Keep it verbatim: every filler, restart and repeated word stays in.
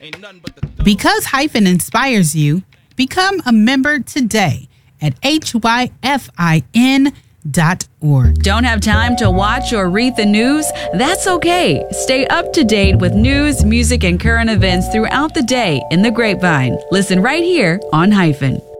Because Hyphen inspires you, become a member today at H Y F I N dot org. Don't have time to watch or read the news? That's okay. Stay up to date with news, music, and current events throughout the day in the Grapevine. Listen right here on Hyphen.